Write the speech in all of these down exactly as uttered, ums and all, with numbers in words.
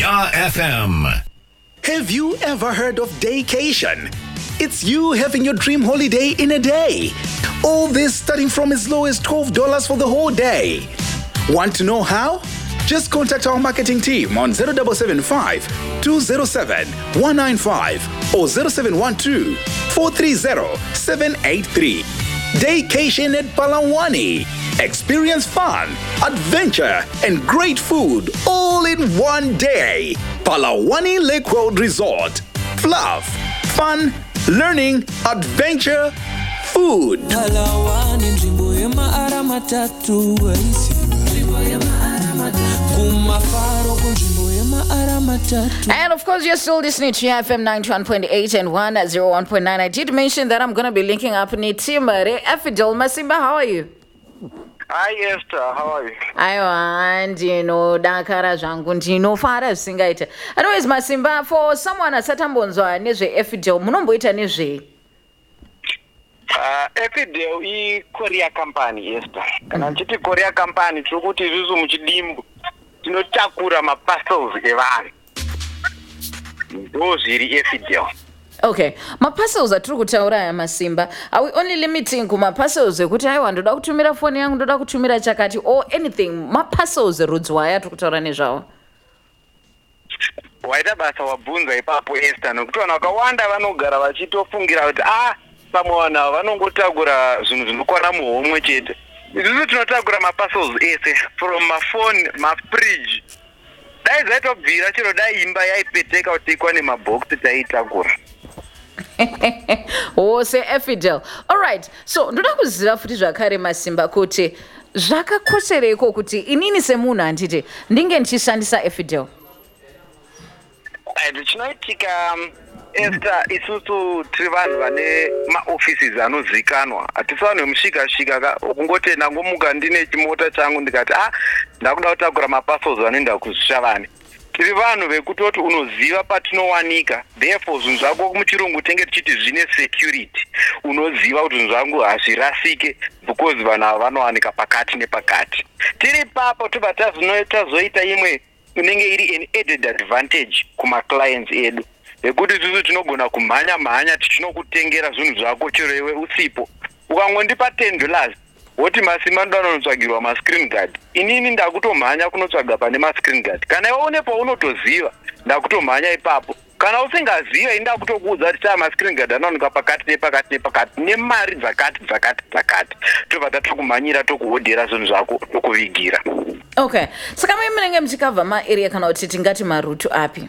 Star F M. Have you ever heard of Daycation? It's you having your dream holiday in a day. All this starting from as low as twelve dollars for the whole day. Want to know how? Just contact our marketing team on zero seven seven five, two zero seven, one nine five or zero seven one two, four three zero, seven eight three. Daycation at Palawani. Experience fun, adventure, and great food all in one day. Palawani Lake Road Resort. Fluff, fun, learning, adventure, food. Palawani ndimbo yema aramatatu And of course, you're still listening to F M ninety-one point eight and one at zero one point nine. I did mention that I'm going to be linking up with Timare Efidel Masimba. How are you? Hi Esther, how are you? I want you know Dakara Janguntino Fara Singaita. Anyways, Masimba, for someone at Satambonzo and Nizwe Efidel, Munomboita Nizwe. Uh, Efidel is Korea company, Esther. And I'm just Korea company, Trukuti Zuzu Muchidimbu. You know, Chakura ma parcels, Evan. Those are Efidel. Okay, my parcels are true kutaura Masimba. Are we only limiting kuma parcels kuti aiwa ndoda kutumira phone yangu ndoda kutumira chakati or anything? My parcels rudzwa ya tukutaura nezvawo. Waita basa wabvunza ipapo Esther nokuti vanhu vakawanda vanogara vachitofungira kuti ah pamwana vanongotagura zvinhu zvinokwana muhomwe chete. Isusu tinotagura ma parcels ese from my phone, my fridge. Dai zaitobvira chero dai imba yaipeteka utekwa nemabox taitagura. Oh, say Efidel. All right. So, ndoda kuziva futi zvakare Masimba kuti zvakakoshereko kuti inini semunhu anditi ndinge ndichishandisa Efidel. Ai chinoitika Esther isusu tiri vanhu vane maoffices anozikanwa. Hatifanirwi mushika shika kungotenda ngomuka ndine chimota changu ndikati ah ndakuda kutagura maparcels vanoenda kuzvishavani. Tiri vanhu vekutoti unoziva patinowanika, therefore zvinhu zvako muchirungu tenge tichiti zvine security. Unoziva kuti zvinhu zvangu hazvirasike because vanhu ava vanowanika pakati nepakati. Tiri papo tobva tazoita imwe inenge iri an added advantage kuma clients edu. Yekuti isusu tinogona kumhanya mhanya tichinokutengera zvinhu zvako chero iwe usipo. Ukangondipa ten dollars woti Masimba ndonotsvagirwa ma screen guard. Inini ndakutomhanya kunotsvaga pane ma screen guard. Kana iwe unepo unotoziva ndakutomhanya ipapo. Kana usingaziva inda kutokuudza kuti ma screen guard anowanikwa pakati nepakati nepakati nemari dzakati dzakati dzakati. Tobva tatokumhanyira tokuhodhera zvinhu zvako tokuvigira. Okay. Saka mimi munenge muchikavha ma area kana kuti tingati marutu api?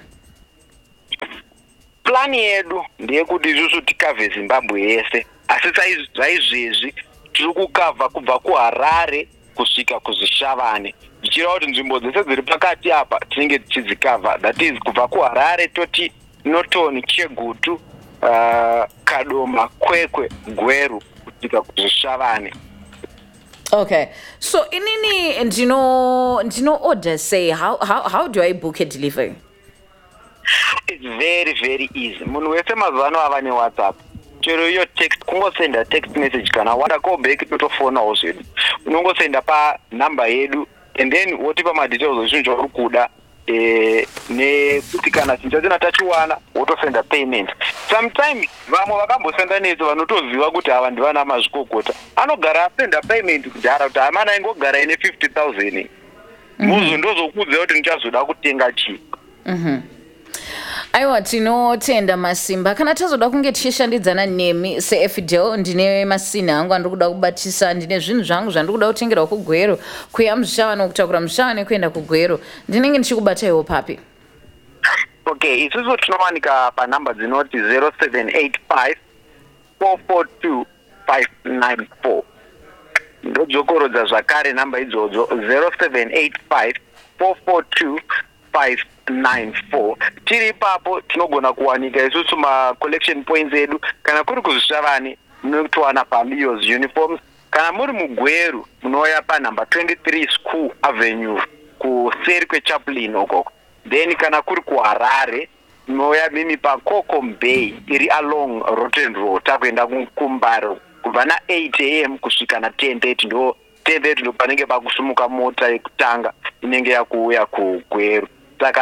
Plan yedu ndeyekuti isusu tikavhe Zimbabwe yese. Asi saizvezvi tiri kukavha kubva kuHarare kusvika kuzvishavane. Zvichireva kuti nzvimbo dzese dziri pakati apa tinenge tichidzikavha. That is kubva kuHarare toti Norton, Chegutu, uh, Kadoma, Kwekwe, Gweru kusvika kuzvishavane. Okay. So inini ndino ndino order say how how how do I book a delivery? It's very very easy. Munhu wese mazano ava ne WhatsApp. Chero yo text kungosenda text message kana wanda ko back totofona zvedu. Unongosenda pa number yedu and then wotipa ma details zvinhu zvauri kuda eh ne kuti kana chinhu china tachiwana wotosenda payment. Sometimes vamwe vakambosenda nezo vanotoziva kuti ava ndivana mazvikokota. Anogara asenda payment kudhara kuti amana ingogara ine fifty thousand. Muzo ndozokudza kuti ndichazoda kutenga chii. Mhm. Aiwa tinotenda Masimba kana tazoda kunge tichishandidzana nemi seEfidel ndine masina angu andikuda kubatisa ndine zvinhu zvangu zvandikuda kutengera kuGwero kuya muzvishavane kutakura muzvishavane kuenda kuGwero ndinenge ndichikubata iwo papi. Okay, isusu tinowanika pa number dzinoti zero seven eight five, four four two, five nine four. Ndojokorodza zvakare number idzodzo zero seven eight five, four four two, five nine four. Tiri papo tinogona kuwanika isusu ma collection points edu kana kuri kuzvishavane munotowana pa Leo's uniforms kana muri muGweru munoya pa number twenty-three School Avenue kuseri kweChaplin ukoko. Then kana kuri kuHarare munoya mimi pa Kokom Bay iri along Rotten Road takuenda kuMbaro kubva na eight a m kusvika na ten thirty ndo ten thirty ndo panenge pakusumuka mota yekutanga inenge yakuuya kuGweru. Saka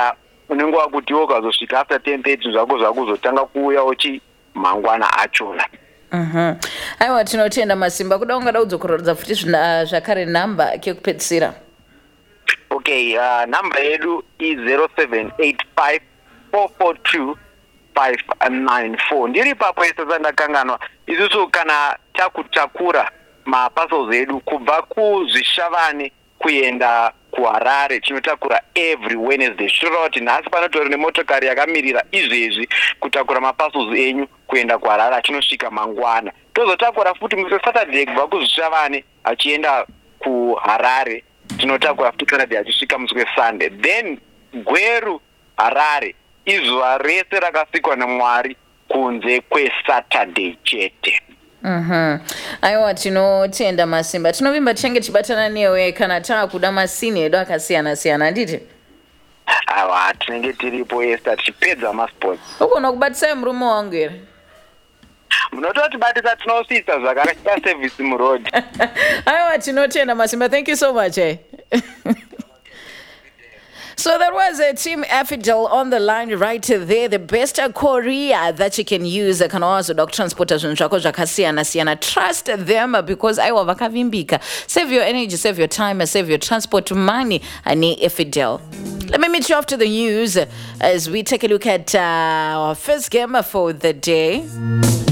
unenge wakuti ukazosvika after ten thirty zvako zvakuzotanga kuuya uchi mangwana achona. Mhm. Aiwa tinotenda Masimba kuda ungada udzokorodza futi zvakare namba kekupedzisira. Okay, uh, number yedu is zero seven eight five four four two five nine four. Ndiri papo yesa ndakanganwa isusu kana takutakura maparcels edu kubva kuzvishavane kuenda kuHarare tinotakura every Wednesday. Shoroti nhasi panotori nemotokari yakamirira izvezvi kutakura maparcels enyu kuenda kuHarare tinosvika mangwana. Tozotakura futi musi Saturday kubva kuzvishavane achienda kuHarare tinotakura futi Saturday achisvika musi Sunday. Then Gweru Harare izuva rese rakasikwa naMwari kunze kweSaturday chete. Mhm. Aiwa tinotenda Masimba. Tinovimba tichange tichibatana newe kana taakuda masini edu akasiyana siyana nditi. Aiwa tinenge tiripo Esther tichipedza masports. Ukona kubatisa murume wangu here. Munototi batisa tinosisa zvakaita service muroad. Aiwa tinotenda Masimba. Thank you so much. Eh? So that was a Team Affidel on the line right there. The best Korea that you can use. Can also dog transporter zvinzvako siyana. Trust them because aiwa vakavimbika. Save your energy, save your time, save your transport money. Ani Affidel. Let me meet you after the news as we take a look at uh, our first game for the day.